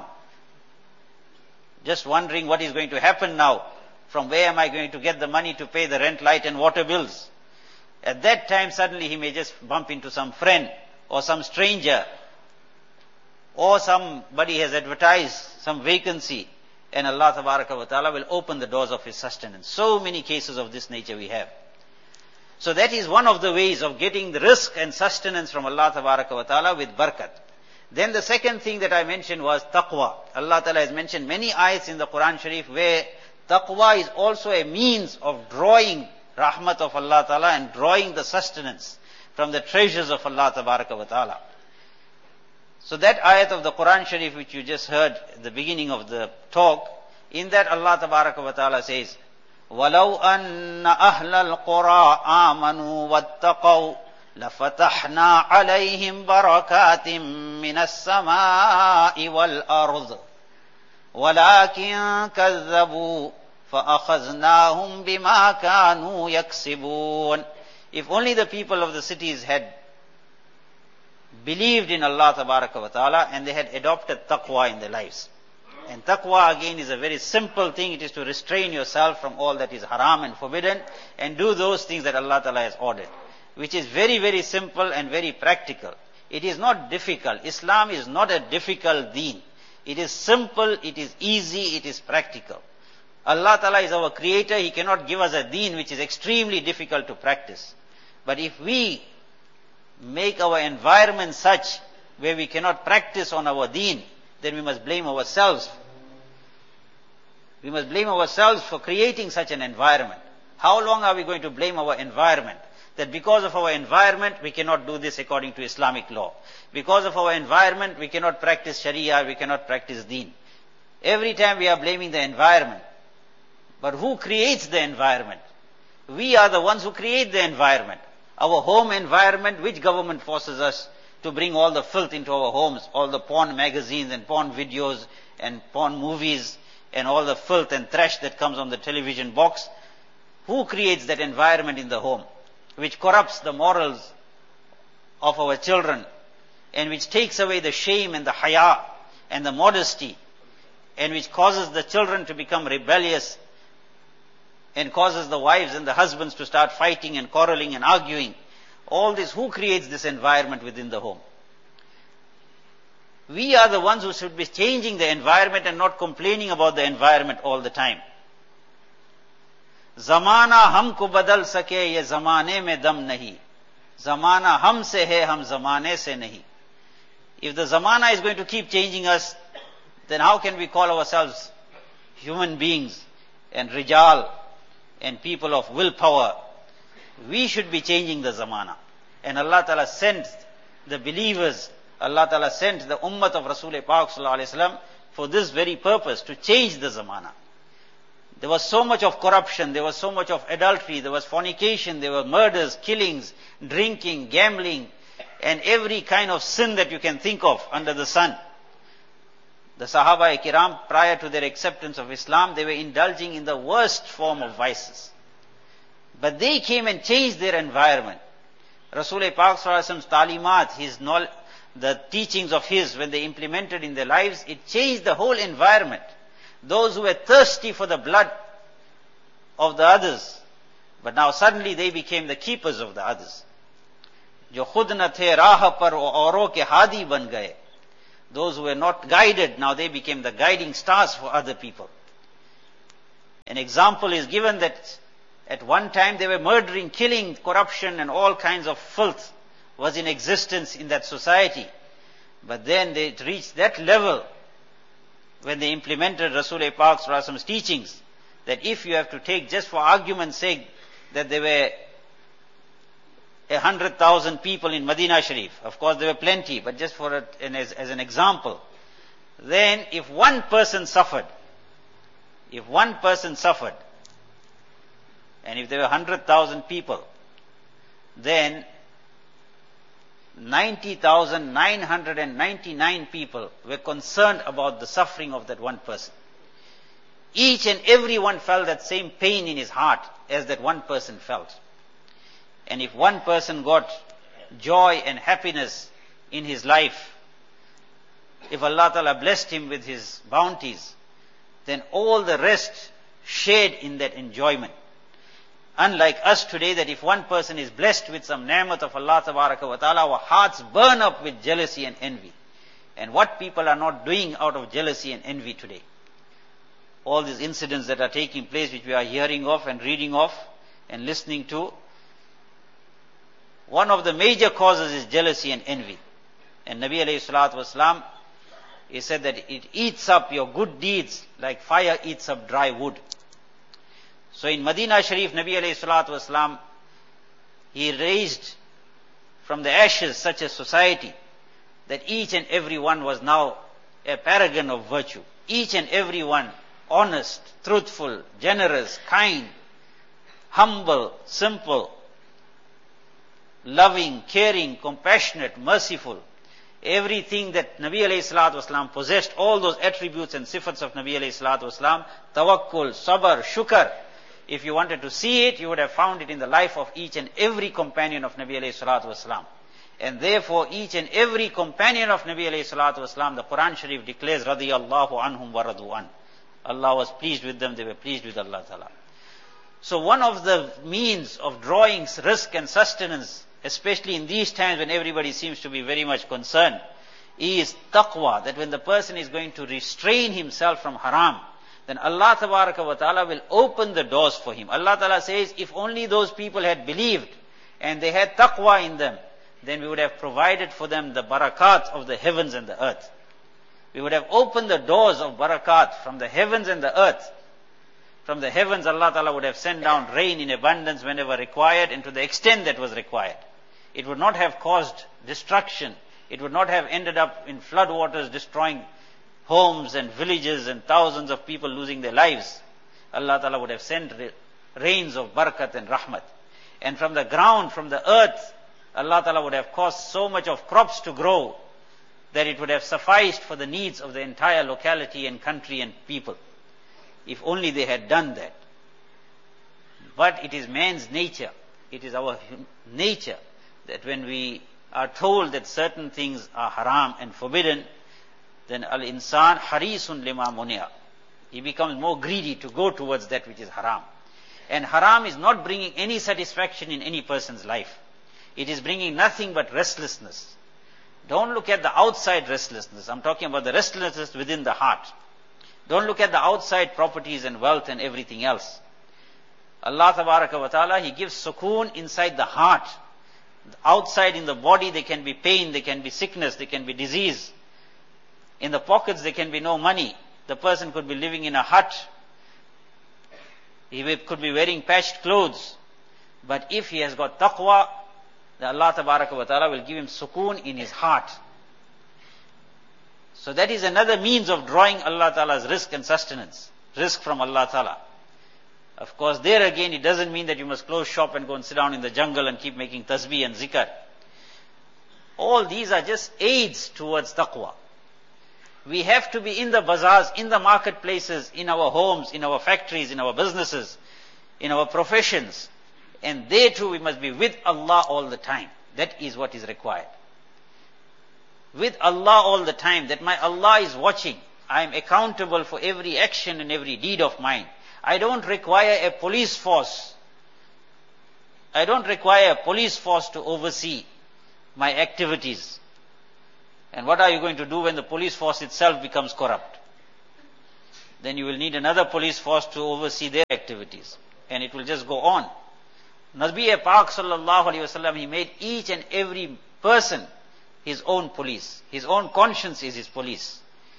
Speaker 2: just wondering what is going to happen now. From where am I going to get the money to pay the rent, light and water bills? At that time suddenly he may just bump into some friend or some stranger or somebody has advertised some vacancy and Allah Tabaraka wa Ta'ala will open the doors of his sustenance. So many cases of this nature we have. So that is one of the ways of getting the rizq and sustenance from Allah Tabaraka wa Ta'ala with barakat. Then the second thing that I mentioned was taqwa. Allah Ta'ala has mentioned many ayats in the Quran Sharif where taqwa is also a means of drawing rahmat of Allah Ta'ala and drawing the sustenance from the treasures of Allah Tabaraka wa Ta'ala. So that ayat of the Quran Sharif which you just heard at the beginning of the talk, in that Allah Tabaraka wa Ta'ala says, وَلَوْ أَنَّ أَهْلَ الْقُرَىٰ آمَنُوا وَاتَّقَوْا لَفَتَحْنَا عَلَيْهِمْ بَرَكَاتٍ مِّنَ السَّمَاءِ وَالْأَرْضِ وَلَكِنْ كَذَّبُوا فَأَخَذْنَاهُمْ بِمَا كَانُوا يَكْسِبُونَ. If only the people of the cities had believed in Allah Tabaraka wa Ta'ala and they had adopted taqwa in their lives. And taqwa again is a very simple thing. It is to restrain yourself from all that is haram and forbidden and do those things that Allah Ta'ala has ordered. Which is very, very simple and very practical. It is not difficult. Islam is not a difficult deen. It is simple, it is easy, it is practical. Allah Ta'ala is our creator. He cannot give us a deen which is extremely difficult to practice. But if we make our environment such where we cannot practice on our deen, then we must blame ourselves. We must blame ourselves for creating such an environment. How long are we going to blame our environment? That because of our environment, we cannot do this according to Islamic law. Because of our environment, we cannot practice Sharia, we cannot practice deen. Every time we are blaming the environment. But who creates the environment? We are the ones who create the environment. Our home environment, which government forces us to bring all the filth into our homes, all the porn magazines and porn videos and porn movies and all the filth and trash that comes on the television box? Who creates that environment in the home, which corrupts the morals of our children and which takes away the shame and the haya and the modesty and which causes the children to become rebellious and causes the wives and the husbands to start fighting and quarreling and arguing? All this, who creates this environment within the home? We are the ones who should be changing the environment and not complaining about the environment all the time. Zamana हमको बदल सके ये जमाने में दम नहीं. Zamana हमसे है हम जमाने से नहीं. If the zamana is going to keep changing us, then how can we call ourselves human beings and rijal and people of willpower? We should be changing the zamana. And Allah Ta'ala sent the believers, Allah Ta'ala sent the ummah of Rasul Pak Sallallahu Alaihi Wasallam for this very purpose, to change the zamana. There was so much of corruption, there was so much of adultery, there was fornication, there were murders, killings, drinking, gambling, and every kind of sin that you can think of under the sun. The Sahaba-i-Kiram, prior to their acceptance of Islam, they were indulging in the worst form of vices. But they came and changed their environment. Rasul Pak Sallallahu Alaihi Wasallam's talimat, his the teachings of his, when they implemented in their lives, it changed the whole environment. Those who were thirsty for the blood of the others, but now suddenly they became the keepers of the others. Jo khud na the raah par auron ke hadi ban gaye. Those who were not guided, now they became the guiding stars for other people. An example is given that at one time they were murdering, killing, corruption and all kinds of filth was in existence in that society. But then they reached that level when they implemented Rasul-e Pak Sallallahu Alaihi Wasallam's teachings, that if you have to take, just for argument's sake, that there were 100,000 people in Medina Sharif. Of course there were plenty, but just for as an example. Then if one person suffered, and if there were 100,000 people, then 90,999 people were concerned about the suffering of that one person. Each and every one felt that same pain in his heart as that one person felt. And if one person got joy and happiness in his life, if Allah Ta'ala blessed him with his bounties, then all the rest shared in that enjoyment. Unlike us today, that if one person is blessed with some ni'mat of Allah Tabaraka wa Ta'ala, our hearts burn up with jealousy and envy. And what people are not doing out of jealousy and envy today. All these incidents that are taking place, which we are hearing of and reading of and listening to, one of the major causes is jealousy and envy. And Nabi alayhi salatu wasalam, he said that it eats up your good deeds like fire eats up dry wood. So in Medina Sharif, Nabi alayhi salatu wasalam, he raised from the ashes such a society that each and every one was now a paragon of virtue. Each and every one honest, truthful, generous, kind, humble, simple, loving, caring, compassionate, merciful. Everything that Nabi alayhi salatu wasalam possessed, all those attributes and sifats of Nabi alayhi salatu wasalam, tawakkul, sabr, shukr. If you wanted to see it, you would have found it in the life of each and every companion of Nabi alayhi salatu wasalam. And therefore, each and every companion of Nabi alayhi salatu wasalam, the Quran Sharif declares, radiyallahu anhum wa radu an. Allah was pleased with them, they were pleased with Allah Ta'ala. So one of the means of drawing risk and sustenance, especially in these times when everybody seems to be very much concerned, is taqwa, that when the person is going to restrain himself from haram, then Allah Tabaraka wa Ta'ala will open the doors for him. Allah Ta'ala says, if only those people had believed and they had taqwa in them, then we would have provided for them the barakat of the heavens and the earth. We would have opened the doors of barakat from the heavens and the earth. From the heavens, Allah Ta'ala would have sent down rain in abundance whenever required and to the extent that was required. It would not have caused destruction. It would not have ended up in flood waters destroying homes and villages and thousands of people losing their lives. Allah Ta'ala would have sent rains of barakat and rahmat. And from the ground, from the earth, Allah Ta'ala would have caused so much of crops to grow that it would have sufficed for the needs of the entire locality and country and people. If only they had done that. But it is man's nature, it is our nature, that when we are told that certain things are haram and forbidden, then al-insan harisun lima munia. He becomes more greedy to go towards that which is haram. And haram is not bringing any satisfaction in any person's life. It is bringing nothing but restlessness. Don't look at the outside restlessness. I'm talking about the restlessness within the heart. Don't look at the outside properties and wealth and everything else. Allah Tabaraka wa Ta'ala, He gives sukoon inside the heart. Outside in the body there can be pain, there can be sickness, there can be disease. In the pockets there can be no money. The person could be living in a hut. He could be wearing patched clothes. But if he has got taqwa, then Allah Tabaraka wa Ta'ala will give him sukoon in his heart. So that is another means of drawing Allah Ta'ala's rizq and sustenance. Rizq from Allah Ta'ala. Of course, there again, it doesn't mean that you must close shop and go and sit down in the jungle and keep making tasbih and zikr. All these are just aids towards taqwa. We have to be in the bazaars, in the marketplaces, in our homes, in our factories, in our businesses, in our professions. And there too we must be with Allah all the time. That is what is required. with Allah all the time, that my Allah is watching. I am accountable for every action and every deed of mine. I don't require a police force. I don't require a police force to oversee my activities. And what are you going to do when the police force itself becomes corrupt? Then you will need another police force to oversee their activities. And it will just go on. Nabi Pak sallallahu alayhi wasallam, he made each and every person his own police. His own conscience is his police.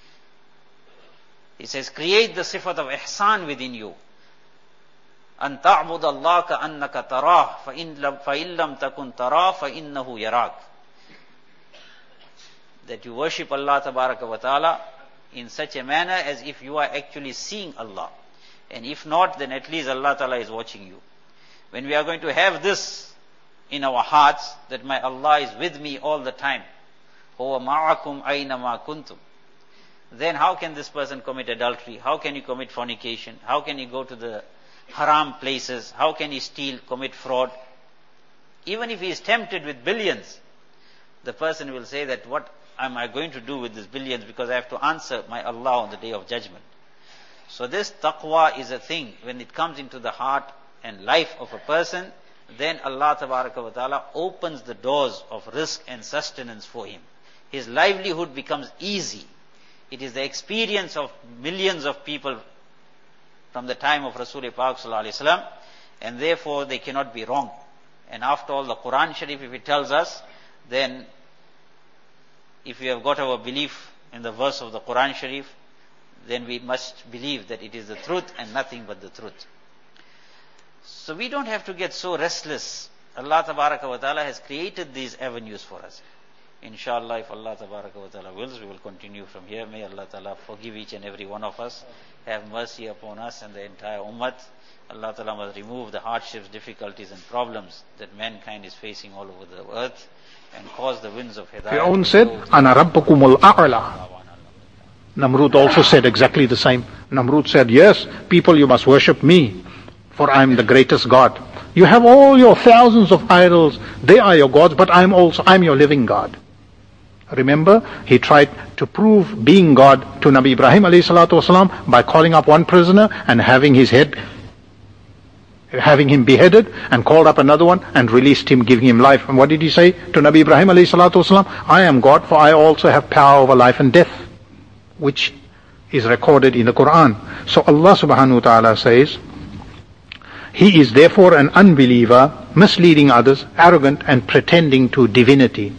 Speaker 2: He says, create the sifat of ihsan within you. أَن تَعْبُدَ اللَّهَ كَأَنَّكَ تَرَاهُ فَإِن لَّمْ تَكُن تَرَاهُ فَإِنَّهُ يَرَاكَ. That you worship Allah tabaraka wa ta'ala in such a manner as if you are actually seeing Allah. And if not, then at least Allah ta'ala is watching you. When we are going to have this in our hearts, that my Allah is with me all the time, هُوَ مَعَكُمْ أَيْنَمَا كُنْتُمْ, then how can this person commit adultery? How can he commit fornication? How can he go to the haram places? How can he steal, commit fraud? Even if he is tempted with billions, the person will say that what am I going to do with these billions, because I have to answer my Allah on the day of judgment. So this taqwa is a thing, when it comes into the heart and life of a person, then Allah tabaraka wa ta'ala opens the doors of rizq and sustenance for him. His livelihood becomes easy. It is the experience of millions of people from the time of Rasul Pak sallallahu alayhi wasallam, and therefore they cannot be wrong. And after all, the Quran Sharif, if it tells us, then if we have got our belief in the verse of the Quran Sharif, then we must believe that it is the truth and nothing but the truth. So we don't have to get so restless. Allah tabaraka wa ta'ala has created these avenues for us. Inshallah, if Allah tabaraka wa ta'ala wills, we will continue from here. May Allah ta'ala forgive each and every one of us, have mercy upon us and the entire ummah. Allah ta'ala must remove the hardships, difficulties and problems that mankind is facing all over the earth, and cause the winds of hidayah.
Speaker 3: Fir'aun said, Ana rabbukumul a'la. Namrud also said exactly the same. Namrud said, yes, people, you must worship me, for I am the greatest God. You have all your thousands of idols, they are your gods, but I'm your living God. Remember, he tried to prove being God to Nabi Ibrahim alayhi salatu wasalam by calling up one prisoner and having him beheaded, and called up another one and released him, giving him life. And what did he say to Nabi Ibrahim alayhi salatu wasalam? I am God, for I also have power over life and death, which is recorded in the Quran. So Allah subhanahu wa ta'ala says, he is therefore an unbeliever, misleading others, arrogant and pretending to divinity.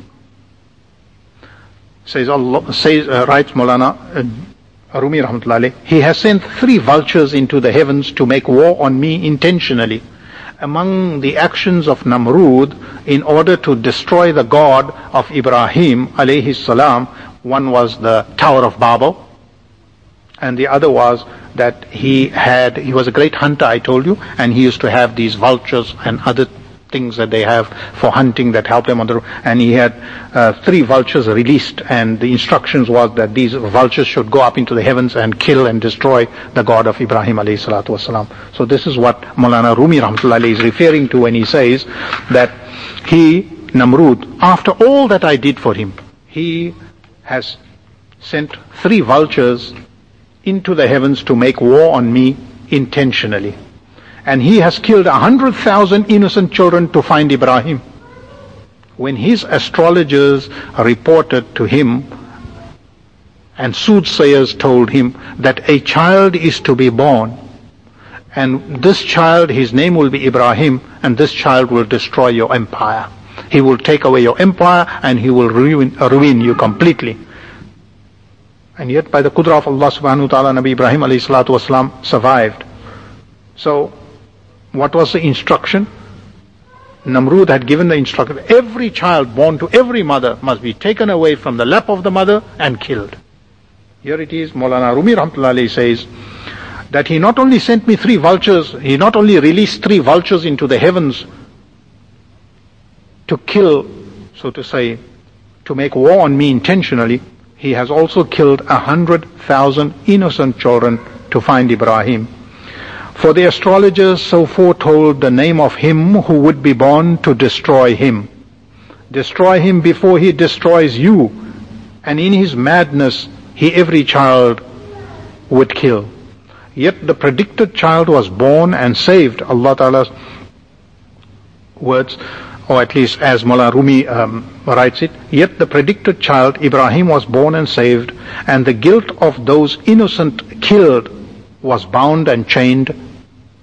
Speaker 3: Writes Maulana Rumi rahmatullahi, he has sent 3 vultures into the heavens to make war on me intentionally. Among the actions of Namrud in order to destroy the God of Ibrahim alayhi salam, one was the Tower of Babel, and the other was that he was a great hunter, I told you, and he used to have these vultures and other things that they have for hunting that help them on the road. And he had 3 vultures released, and the instructions was that these vultures should go up into the heavens and kill and destroy the God of Ibrahim alayhi salatu wasalam. So this is what Maulana Rumi rahmatullahi is referring to when he says that he, Namrud, after all that I did for him, he has sent 3 vultures into the heavens to make war on me intentionally. And he has killed 100,000 innocent children to find Ibrahim. When his astrologers reported to him, and soothsayers told him that a child is to be born, and this child, his name will be Ibrahim, and this child will destroy your empire. He will take away your empire and he will ruin you completely. And yet by the qudra of Allah subhanahu wa ta'ala, Nabi Ibrahim alayhi salatu wasalam survived. So, what was the instruction? Namrud had given the instruction, every child born to every mother must be taken away from the lap of the mother and killed. Here it is, Maulana Rumi rahmatullahi says, that he not only sent me 3 vultures, he not only released 3 vultures into the heavens to kill, so to say, to make war on me intentionally, he has also killed 100,000 innocent children to find Ibrahim. For the astrologers so foretold the name of him who would be born to destroy him. Destroy him before he destroys you, and in his madness he every child would kill. Yet the predicted child was born and saved. Allah Ta'ala's words, or at least as Mullah Rumi writes it, yet the predicted child Ibrahim was born and saved, and the guilt of those innocent killed was bound and chained